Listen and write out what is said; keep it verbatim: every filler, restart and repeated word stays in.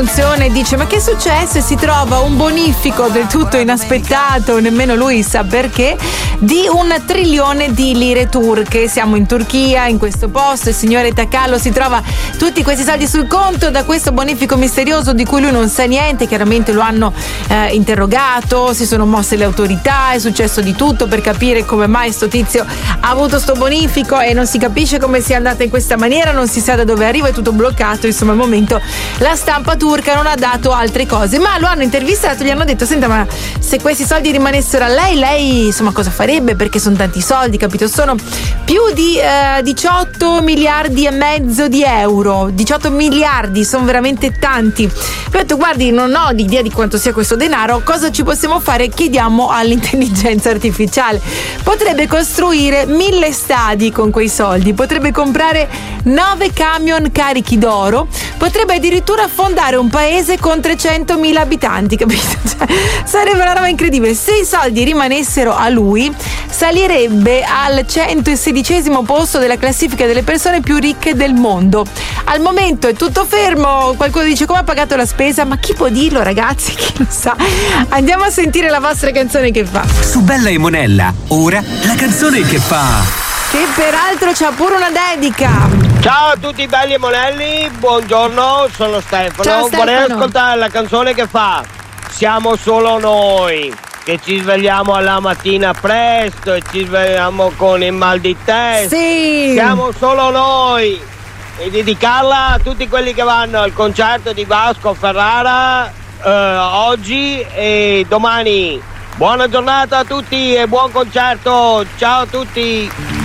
commozione, dice: ma che è successo? E si trova un bonifico del tutto inaspettato, nemmeno lui sa perché, di un trilione di lire turche. Siamo in Turchia, in questo posto, il signore Takallo si trova tutti questi soldi sul conto da questo bonifico misterioso di cui lui non sa niente. Chiaramente lo hanno eh, interrogato, si sono mosse le autorità, è successo di tutto per capire come mai sto tizio ha avuto sto bonifico e non si capisce come sia andata in questa maniera, non si sa da dove arriva, è tutto bloccato. Insomma, al momento la stampa turca non ha dato altre cose, ma lo hanno intervistato, gli hanno detto: senta, ma se questi soldi rimanessero a lei, lei insomma cosa farebbe? Perché sono tanti soldi, capito? Sono più di eh, diciotto miliardi e mezzo di euro, diciotto miliardi, sono veramente tanti. Ho detto: guardi, non ho idea di quanto sia questo denaro, cosa ci possiamo fare? Chiediamo all'intelligenza artificiale. Potrebbe costruire mille stadi con quei soldi, potrebbe comprare nove camion carichi d'oro, potrebbe addirittura fondare un paese con trecentomila abitanti, capito? Cioè, sarebbe una roba incredibile. Se i soldi rimanessero a lui, salirebbe al centosedicesimo posto della classifica delle persone più ricche del mondo. Al momento è tutto fermo, qualcuno dice: come ha pagato la spesa? Ma chi può dirlo, ragazzi? Chi lo sa? Andiamo a sentire la vostra canzone che fa. Su Bella e Monella, ora la canzone che fa. Che peraltro c'ha pure una dedica. Ciao a tutti belli e monelli, buongiorno, sono Stefano. Ciao, Stefano. Vorrei ascoltare la canzone che fa Siamo solo noi, che ci svegliamo alla mattina presto e ci svegliamo con il mal di testa. Sì. Siamo solo noi. E dedicarla a tutti quelli che vanno al concerto di Vasco Ferrara eh, oggi e domani. Buona giornata a tutti e buon concerto, ciao a tutti.